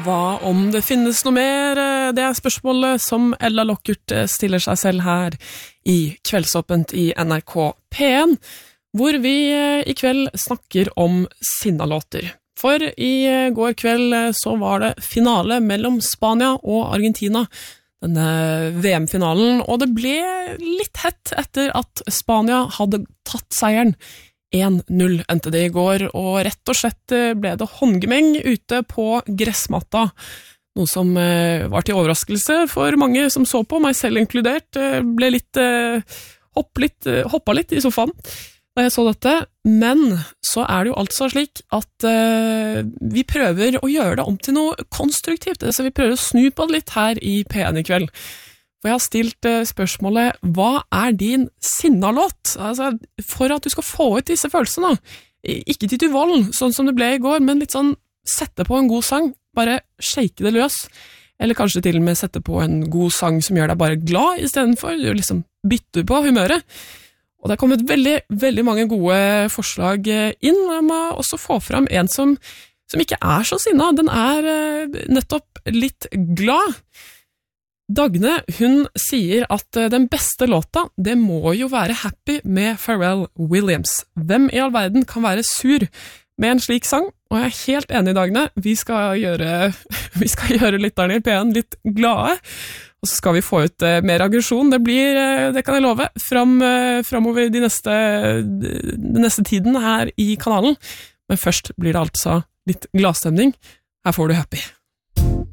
Hva om det finnes noe mer? Det spørsmålet som Ella Lockert stiller seg selv her i Kveldsåpent i NRK P1, hvor vi i kveld snakker om sinnalåter. For i går kveld så var det finale mellom Spania og Argentina, denne VM-finalen, og det ble litt hett etter at Spania hadde tatt seieren. 1-0 endte det i går, og rett og slett ble det håndgemeng ute på gressmatta, noe som var til overraskelse for mange som så på, meg selv inkludert, ble hoppa litt i sofaen da jeg så dette, men så det jo altså slik at vi prøver å gjøre det om til noe konstruktivt, så vi prøver å snu på det litt her i P1 i kveld. For jeg har stilt spørsmålet, hva din sinnalåt? Altså, for at du skal få ut disse følelsene, ikke til vold, sånn som det ble i går, men litt sånn, sette på en god sang, bare shake det løs, eller kanskje til og med sette på en god sang som gjør deg bare glad, i stedet for du liksom bytter på humøret. Og det har kommet veldig, veldig mange gode forslag inn, og jeg må også få fram en som ikke så sinna, den nettopp litt glad. Dagne, hun sier at den beste låta, det må jo være Happy med Pharrell Williams. Hvem i all verden kan være sur med en slik sang? Og jeg helt enig, Dagne, vi skal gjøre lytterne i P1 litt glade, og så skal vi få ut mer aggresjon. Det kan jeg love, fremover den neste tiden her i kanalen. Men først blir det altså litt gladstemning. Her får du Happy.